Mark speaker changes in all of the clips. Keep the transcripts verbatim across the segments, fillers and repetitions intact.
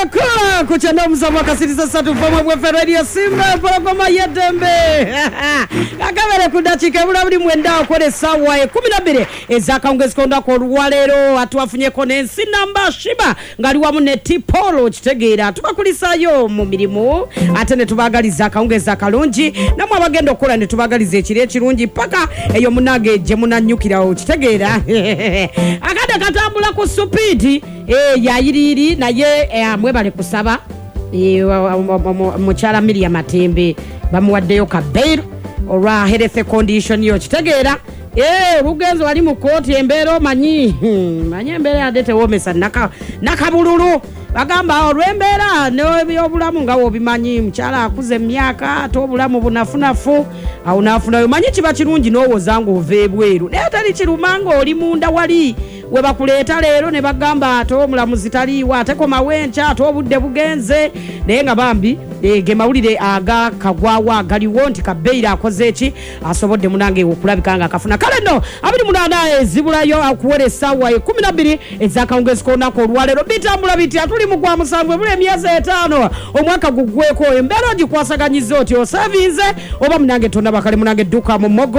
Speaker 1: Kula kuchana mzama kasirisa satu fama mwefe radio Simba Paragoma Yedembe Akabele kudachike Mula mwendao kwenye sawa kumi na mbili Ezaka ungezkonda kwa ruwalero Atuwafunye kone sinamba shiba Ngaliwa mune tipolo chitegera Tukakulisa yo mumirimu Atene tubagali zaka ungezaka lunji Na mwabagendo kula ne tubagali zechire chirunji Paka eyo munage jemuna nyukira chitegera Akade katambula kusupiti Eh ya iriri na ye eh, mwebale kusaba eh muchala mili ya matembe bamuwaddeyo kabeiro ora health condition yo chitegera eh rugenzo wali mu koti embero manyi hmm, manyi embera adete womesa naka nakabululu bagamba olwembera ne byobulamu nga wobimanyi mchala akuze myaka to obulamu bunafunafu au nafuna yo manyi kiba kirungi nowo zangu ovebweru ne atali kirumango oli munda wali we bakuleta lero ne bagamba to mulamuzi tali wateko mawencha to obudde bugenze nenga bambi ege mawulire aga kagwawa gali wonti kabeira akoze eki asobodde munange okulabikanga akafuna kale no abiri munana ezibulayo akuwere sawa kumi na mbili ezaka ongezikona ko lwalero bitambula biti atuli mu kwa musambwe bule myezi etano omwaka gugweko embera gikwasaganyize oti osavinze oba munange tonna bakale munange duka mu mogo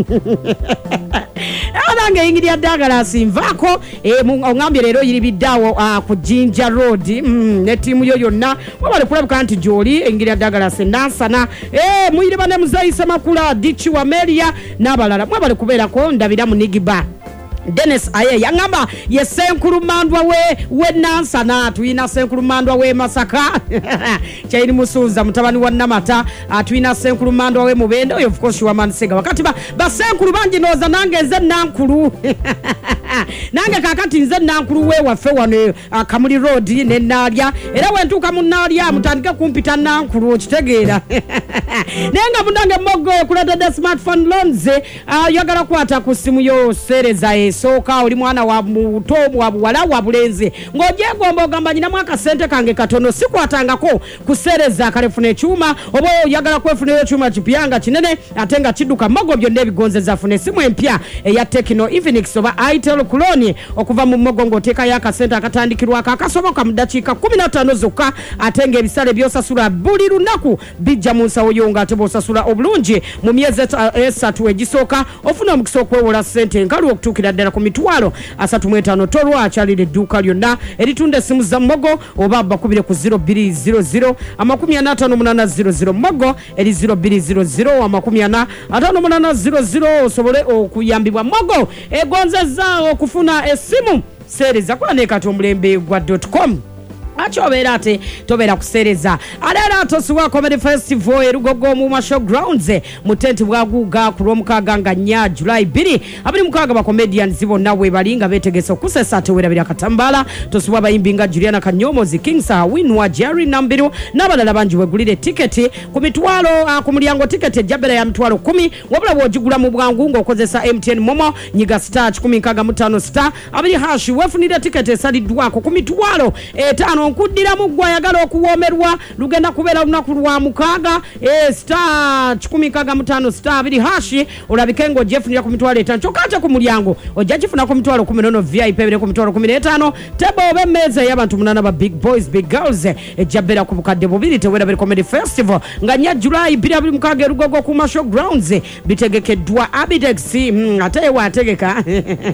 Speaker 1: Anange ingiri ya dagala simvako e ngambye lero yiri bidawo uh, ku Jinja Road mm, ne timu yo yonna wabale kulabika anti joli ingiri ya dagala senansana e muyire bane muzayisa makula dichi wa Melia nabalala mwabale kubera ko ndabira mu Nigiba Dennis aye yangamba ye senkurumandwa we we nansana tuina senkurumandwa we Masaka chaini musuza mutabani wa Namata tuina senkurumandwa we Mubende of course wa Mansega wakati ba basenkuru banje noza nange nze nankuru nange kakati nze nankuru we wafe wane uh, Kamuli Road ne Nalya era wentuka mu Nalya mutandika kumpita nankuru kitegeera nenga mundange mogo kuleta the smartphone loans uh, yagala kwata ku simu yo sereza soka oli mwana wa mutomu wa wala wa bulenzi ngoje gombo gamba nyina mwaka sente kange katono siku atangako kusereza kalefune chuma obo yagala kwefune chuma chipyanga kinene atenga chiduka mogo byo nebigonze zafune simu empya e ya Tecno Infinix oba Itel Clone okuva mu mogongo teka yaka sente akatandikirwa akasoboka mudachika kumi na tano zoka atenge ebisale byosasula buli lunaku bijja mu nsawo yonga tebo sasula obulungi mu myezi esatu egisoka ofuna omukisoko wewola sente nkalu okutukira ddala ku mitwalo asatu mu etaano tolwa akyalire edduuka lyonna eritunda essimu za mogo oba bakubire ku zero bbiri zero zero amakumi ana ataano munaana zero zero mogo eri zero bbiri zero zero amakumi ana ataano munaana zero zero osobole okuyambibwa mogo egonzezza okufuna essimu seereza kola ne kati omulembe gwa dot com achobera ate tobera kusereza alera tosuwa comedy festival erugogo mu mashow grounds mutenti bwaguga kuromukaga nga nya July bbiri abiri mukaga ba comedians zibo nawe balinga betegesa kusesa tewera bira katambala tosuwa bayimbinga Juliana Kanyomozi Kingsa Winwa Jerry Nambiru nabalala banji wegulire ticket ku mitwalo uh, ku mulyango ticket jabera ya mitwalo kumi wabula bwojigula mu bwangu ngokozesa M T N Momo nyiga star kumi kaga mutano star abiri hash wefunira ticket esalidwa ku mitwalo etano nkudira mugwa yagala okuwomerwa lugenda kubera lunaku lwa mukaga e star kumi kaga mutano star abiri hashi olabikengo Jeff ni ku mitwalo etano chokacha ku mulyango ojajifuna ku mitwalo kumi nono V I P bere ku mitwalo kumi na etaano tebo bemeza y'abantu munana ba big boys big girls ejabera ku bukadde bubiri tewera bere comedy festival nganya July bbiri abiri mukaga erugogo ku mashow grounds bitegekeddwa Abidex mm, ate wategeka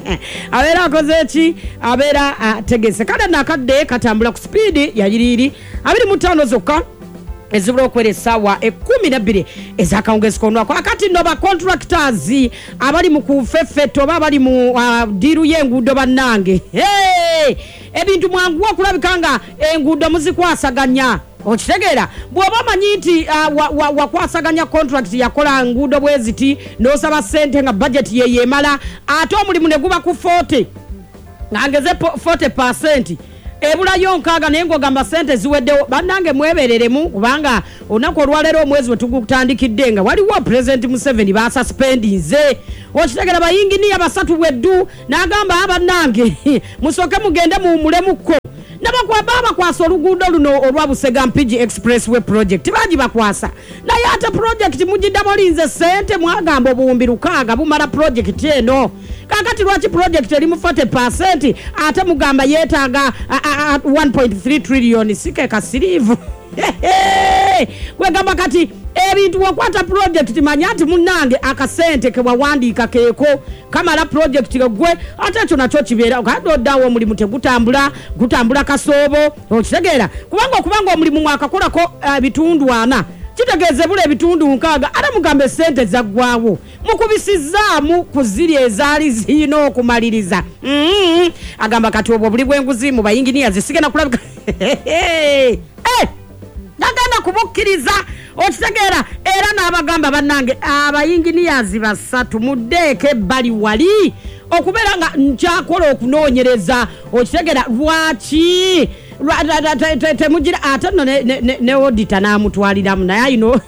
Speaker 1: abera kozechi abera ategese kada nakadde katambula ku speed ya yiriri abiri mutano zokka ezibula okwere sawa ekumi na bbiri ezakaongezekona kwa akati no ba contractors abali mu kufeffeto babali mu uh, diru yengudo banange hey ebintu mwangu okulabikanga engudo muzikwasaganya okitegera bwoba manyiti uh, wakwasaganya wa, wa contract yakola ngudo bweziti nosaba sente nga budget ye yemala ate omulimu ne guba ku forty ngangeze forty percent ebula yonkaga nengo gamba sente ziweddewo banange mwebereremu kubanga onako olwalero omwezi wetugutandikidde nga waliwo President Museveni ba suspendinze okitegera bayingini abasatu weddu nagamba abanange musoke mugende mu mulemuko nabakwa baba kwasa oluguudo luno olwa Busega Mpigi Expressway project baji bakwasa naye ate project mujiddamu linze sente mwagamba obuwumbi lukaaga bumala project eno kakati lwaki project eri mu forty percent ate mugamba yeetaaga one point three trillion sike kasirivu kwegamba kati ebintu wakwata project manyati munange akasente ke wawandiika keeko kamala project gwe ate ekyo nakyo kibeera kadoddawo omulimu tegutambula gutambula kasoobo okitegeera kubanga okubanga omulimu mwakakolako uh, bitundu ana kitegeeze bule ebitundu nkaaga ate mugambe sente zaggwawo mukubisizaamu ku ziri ezaali zirina okumaliriza mm-hmm. agamba kati obwo buli bwenguzi mu bayinginiya zisigena kulabika hey! nagenda kubukkiriza okitegeera era n'abagamba bannange abayinginiyazi basatu muddeeke bali wali okubeera nga nkyakola okunoonyereza okitegeera lwaki temugira ate nno ne odita n'amutwaliramu naye ayino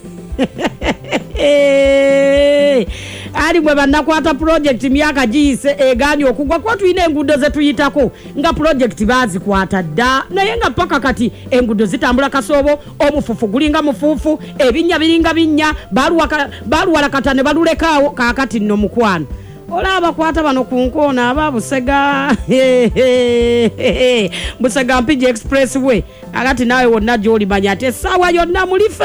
Speaker 1: ali bwe bannakwata project myaka giyise eganye okugwa kuba tulina enguudo ze tuyitako nga project bazikwata dda naye nga paka kati enguudo zitambula kasoobo omufufu gulinga mufuufu ebinnya biringa binnya baluwala kata ne balulekaawo kaakati nno mukwano olaba kwata bano ku nkoona aba Busega Busega Mpigi Expressway akati nawe wonna gy'olimanya ate essaawa yonna mulife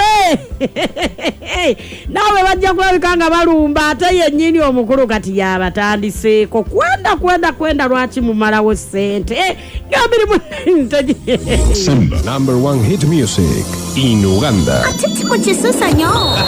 Speaker 1: nawe bajja kulabika nga balumba ate yennyini omukulu kati yabatandiseeko kwenda kwenda kwenda lwaki mumalawo ssente
Speaker 2: Simba number one hit music in Uganda.
Speaker 3: Ate tikukyususa nnyo.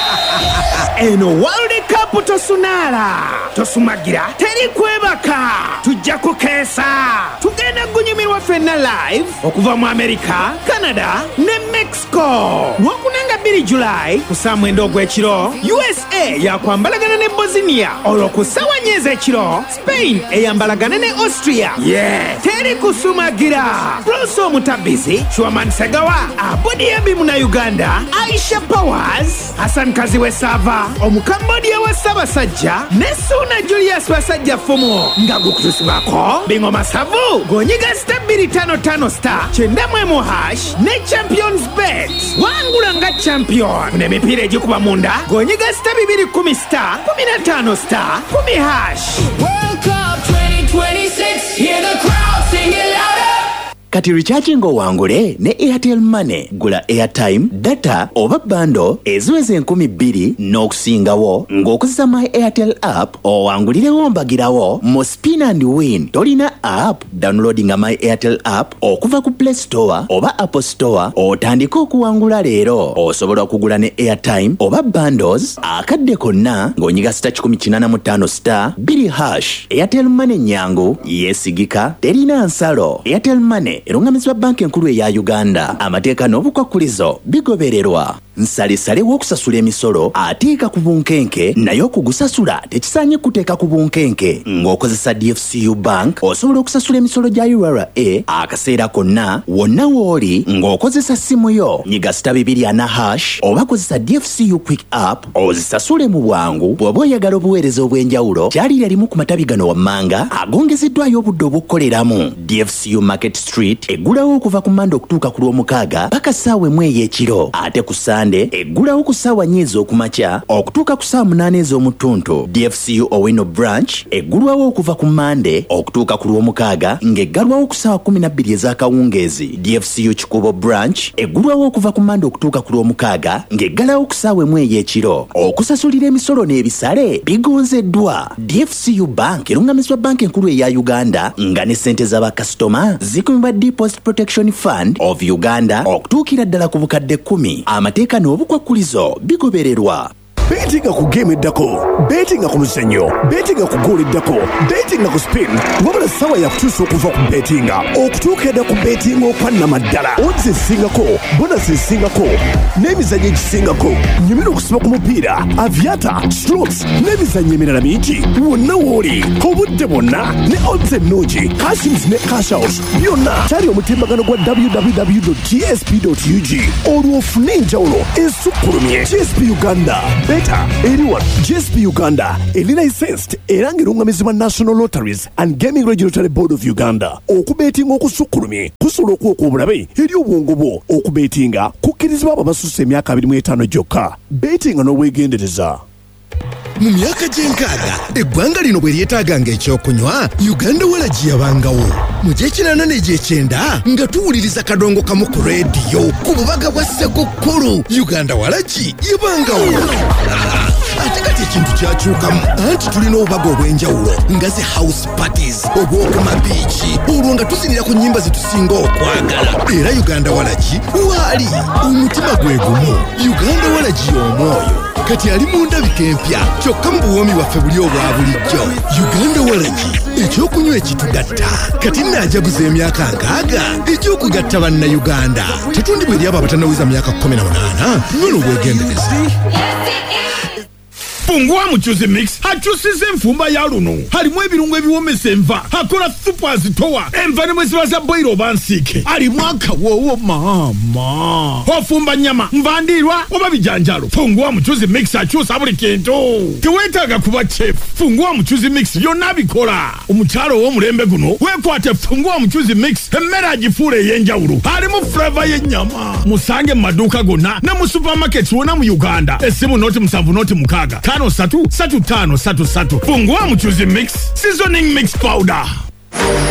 Speaker 4: Eno World Cup tosunala tosumagira teri kwebaka tujja kukeesa tugenda kunyumirwa ffenna live okuva mu America, Canada ne Mexico lwokunanga bbiri July ku saa mwenda ogw'ekiro U S A yakwambalagana ne Bosnia olwo ku ssaawa nnya ez'ekiro Spain eyambalagana ne Austria yeah teri kusumagira Bruce Omutabizi Chwaman Segawa Abodiyabi muna Uganda Aisha Powers Hassan Kaziwe Sava Omukambodia wa Sabasajja ne Suna Julius Basajja Fumo nga gukutusibako bingo masavu gonyiga star bbiri tano tano star kyenda mu emu hash ne Champions Bet wangula nga champion ne mipira egikuba munda gonyiga star bibiri kumi star kumi na tano star kumi hash.
Speaker 5: World Cup twenty twenty-six, hear the crowd sing it louder.
Speaker 6: Kati recharging owangule ne Airtel Money gula airtime data oba bando eziweze enkumi bbiri n'okusingawo ng'okozesa My Airtel app owangulirewo mbagirawo mu spin and win. Tolina app downloadinga My Airtel app okuva ku Play Store oba Apple Store otandika okuwangula leero. Osobola okugula ne airtime oba bundles akadde konna ng'onyiga star kikumi kinaana mu ttaano star bbiri hash. Airtel Money nyangu yeesigika terina nsalo. Airtel Money erungamizibwa banka enkulu eya Uganda. Amateeka n'obukwakkulizo bigobererwa. Nsalisale w'okusasula emisolo ateeka ku bunkenke naye okugusasula tekisaanye kuteeka ku bunkenke ng'okozesa D F C U Bank osobola okusasula emisolo gya U R A akaseera konna wonna w'oli ng'okozesa simu yo nyiga star bibiri ana hash oba kozesa D F C U Quick App ozisasule mu bwangu bw'oba oyagala obuweereza obw'enjawulo kyalira limu ku matabi gano wammanga agongezeddwayo obudde obukoleramu. D F C U Market Street eggulawo okuva ku Mande okutuuka ku Lwomukaaga paka ssaawa emu ey'ekiro ate ku Sande eggulawo ku ssaawa nnya ez'okumakya okutuuka ku ssaawa munaana ez'omutuntu. D F C U Owino Branch eggulwawo okuva ku Mande okutuuka ku Lwomukaaga ng'eggalwawo ku ssaawa kumi na bbiri ez'akawungeezi. D F C U Kikuubo Branch eggulwawo okuva ku Mande okutuuka ku Lwomukaaga ng'eggalawo ku ssaawa emu ey'ekiro. Okusasulira emisolo n'ebisale bigonzeddwa. D F C U Bank erungamizibwa banka enkulu eya Uganda nga ne ssente z'abakasitoma zikumibwa Deposit Protection Fund of Uganda okutuukira ddala ku bukadde kkumi. Amateeka n'obukwakkulizo bigobererwa.
Speaker 7: Betinga ku game eddako, betinga ku muzannyo, betinga ku goal eddako, betinga ku spin. Wabula sawa ya kutuusa okuva ku betinga okutuuka edda ku betinga okwannamaddala. Odds ezisingako, bonus ezisingako n'emizannyo egisingako. Nyumira okusiba ku mupiira, aviator, strokes n'emizannyo emirala mingi. Wonna w'oli obudde bwonna ne odds ennungi, cashins ne cash out byonna kyali omutimbagano gwa w w w dot g s p dot u g olwo ofune enjawulo esukkulumye. G S P Uganda. Beta eri wano G S P Uganda eri licensed era ng'erungamizibwa National Lotteries and Gaming Regulatory Board of Uganda. Okubetinga okusukkulumye kusobola okuwa obulabe eri obwongo bwo. Okubetinga kukkirizibwa abo abasusse emyaka abiri mu etaano gyokka. Betinga n'obwegendereza.
Speaker 8: Mu myaka gy'enkaaga eggwanga lino bwe lyetaaganga ekyokunywa Uganda Walagi yabangawo. Mu gy'ekinaana n'egy'ekyenda nga tuwuliriza kadongo kamu ku leediyo ku bubaga bwa Ssekukkulu Uganda Walagi yabangawo. Ate kati ekintu kyakyukamu anti tulina obubaga obw'enjawulo nga zi house parties obw'okuma biiki olwo nga tuzinira ku nnyimba zetusinga okwagala. Era Uganda Walagi waali omutima gwe gumu. Uganda Walagi omwoyo kati ali mu ndabika empya kyokka mu buwoomi waffe buli obwa bulijjo. Uganda Walagi ekyokunywa ekitugatta kati naajaguza emyaka nkaaga ekyokugatta bannayuganda. Tetundibwa eri abo abatannawiza myaka kumi na munaana nyono obwegendereza.
Speaker 9: Fungua Muchuzi Mix akyusiza enfumba ya luno. Halimu ebirungo ebiwomesa enva. Akola super zitowa. Enva ne mwesiba za boiro bansike. Halimu akawowo mama. Ofumba nyama mvandirwa oba bijanjalo. Fungua Muchuzi Mix akyusa buli kintu. Teweetaaga kuba chef. Fungua Muchuzi Mix yonna bikola. Omukyalo w'omulembe guno weekwate Fungua Muchuzi Mix emmere agifuula ey'enjawulo. Halimu flavor y'ennyama. Musange mu maduuka gonna ne mu supermarkets wonna mu Uganda. Essimu noti musanvu noti mukaaga. Tano satu satu tano satu satu. Fungua Muchuzi Mix Seasoning Mix Powder.